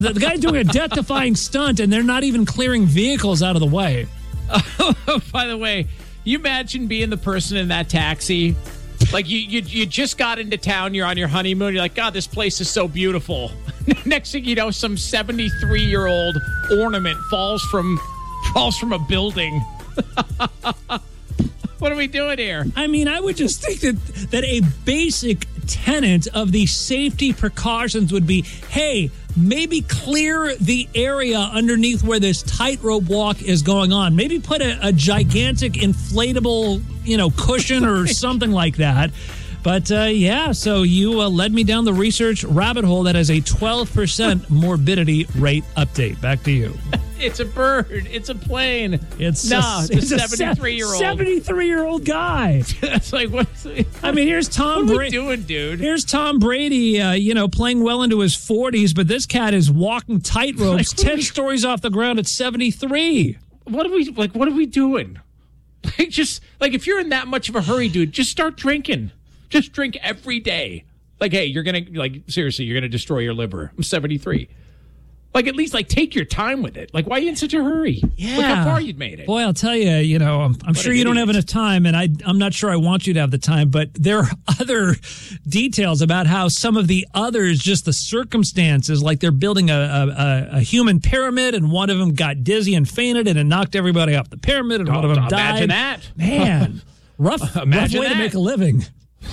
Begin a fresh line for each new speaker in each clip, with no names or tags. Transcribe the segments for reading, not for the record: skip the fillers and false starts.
The guy's doing a death-defying stunt, and they're not even clearing vehicles out of the way.
By the way, you imagine being the person in that taxi. Like, you just got into town, you're on your honeymoon, you're like, God, this place is so beautiful. Next thing you know, some 73-year-old ornament falls from a building. What are we doing here?
I mean, I would just think that a basic tenet of the safety precautions would be, hey, maybe clear the area underneath where this tightrope walk is going on. Maybe put a gigantic inflatable, cushion or something like that. But, so you led me down the research rabbit hole that has a 12% morbidity rate update. Back to you.
It's a bird. It's a plane.
It's
a 73-year-old.
73-year-old guy.
It's like, what?
I mean, here's Tom Brady.
What are we doing, dude?
Here's Tom Brady, playing well into his 40s, but this cat is walking tightropes 10 stories off the ground at 73.
What are we doing? If you're in that much of a hurry, dude, just start drinking. Just drink every day. Like, hey, seriously, you're going to destroy your liver. I'm 73. At least, take your time with it. Why are you in such a hurry?
Yeah.
Look how far you'd made it.
Boy, I'll tell you, I'm sure you don't have enough time, and I'm not sure I want you to have the time, but there are other details about how some of the others, just the circumstances, like they're building a human pyramid, and one of them got dizzy and fainted, and it knocked everybody off the pyramid, and one of them died.
Imagine that.
Man, rough way to make a living.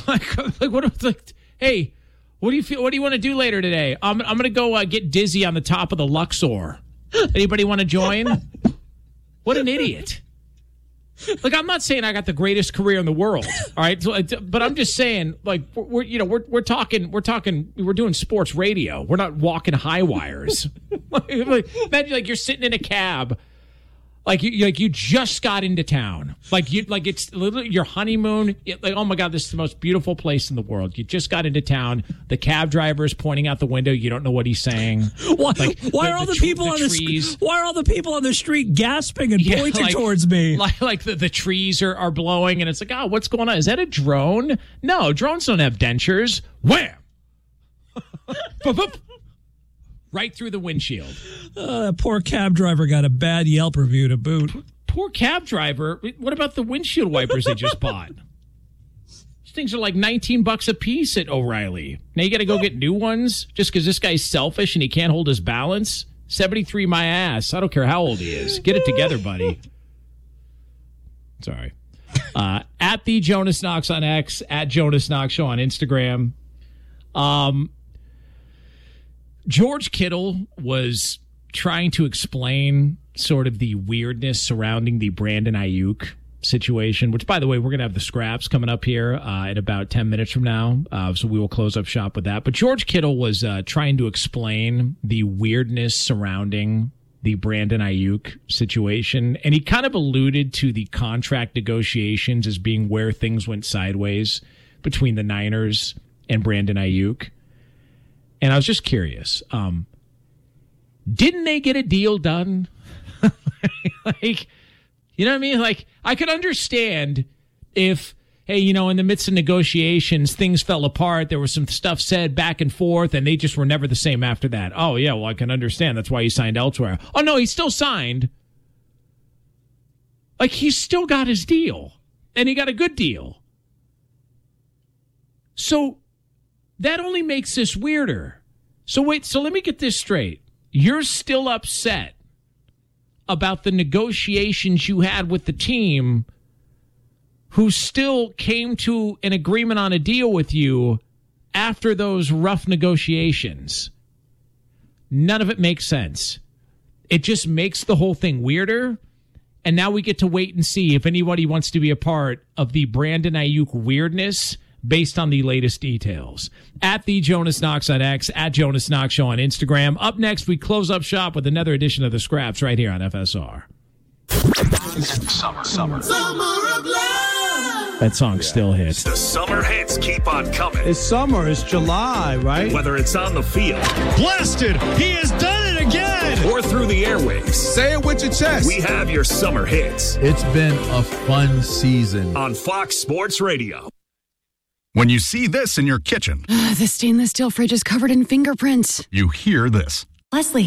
Hey, what do you feel? What do you want to do later today? I'm going to go get dizzy on the top of the Luxor. Anybody want to join? What an idiot! I'm not saying I got the greatest career in the world, all right? But I'm just saying, we're doing sports radio. We're not walking high wires. Imagine you're sitting in a cab. You just got into town. It's literally your honeymoon. Oh my God, this is the most beautiful place in the world. You just got into town. The cab driver is pointing out the window. You don't know what he's saying.
Why are all the people on the people on the street gasping and pointing towards me?
The trees are blowing, and it's like, oh, what's going on? Is that a drone? No, drones don't have dentures. Wham! Right through the windshield.
That poor cab driver got a bad Yelp review to boot.
Poor cab driver. What about the windshield wipers they just bought? These things are like $19 a piece at O'Reilly. Now you got to go get new ones just because this guy's selfish and he can't hold his balance? 73 my ass. I don't care how old he is. Get it together, buddy. Sorry. At the Jonas Knox on X, at Jonas Knox Show on Instagram. George Kittle was trying to explain sort of the weirdness surrounding the Brandon Ayuk situation, which, by the way, we're going to have the scraps coming up here in about 10 minutes from now. So we will close up shop with that. But George Kittle was trying to explain the weirdness surrounding the Brandon Ayuk situation. And he kind of alluded to the contract negotiations as being where things went sideways between the Niners and Brandon Ayuk. And I was just curious, didn't they get a deal done? You know what I mean? I could understand if, hey, in the midst of negotiations, things fell apart. There was some stuff said back and forth, and they just were never the same after that. Oh, yeah, well, I can understand. That's why he signed elsewhere. Oh, no, he still signed. He's still got his deal, and he got a good deal. So that only makes this weirder. So let me get this straight. You're still upset about the negotiations you had with the team who still came to an agreement on a deal with you after those rough negotiations. None of it makes sense. It just makes the whole thing weirder. And now we get to wait and see if anybody wants to be a part of the Brandon Ayuk weirdness based on the latest details. At the Jonas Knox on X, at Jonas Knox Show on Instagram. Up next, we close up shop with another edition of the Scraps right here on FSR. Summer of love. That song still hits.
The summer hits keep on coming.
It's summer. It's July, right?
Whether it's on the field.
Blasted. He has done it again.
Or through the airwaves.
Say it with your chest.
We have your summer hits.
It's been a fun season.
On Fox Sports Radio.
When you see this in your kitchen.
The stainless steel fridge is covered in fingerprints.
You hear this. Leslie.